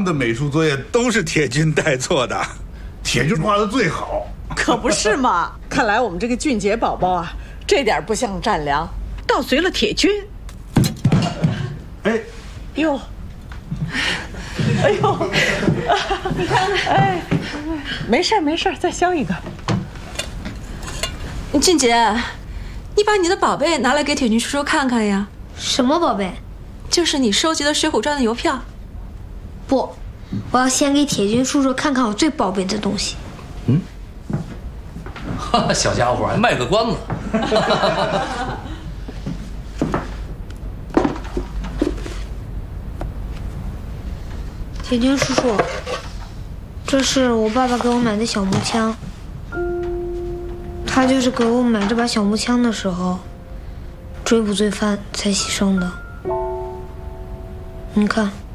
的美术作业都是铁军代做的，铁军画的最好。 可不是嘛！看来我们这个俊杰宝宝啊，这点不像战良，倒随了铁军。 哎， 哟，哎呦，你看看，哎，没事没事，再削一个。 俊杰，你把你的宝贝拿来给铁军叔叔看看呀。 什么宝贝？ 就是你收集的《水浒传》的邮票。 不，我要先给铁军叔叔看看我最宝贝的东西。 嗯，哈，小家伙还卖个关子。 铁军叔叔，这是我爸爸给我买的小木枪。他就是给我买这把小木枪的时候，追捕罪犯才牺牲的。你看。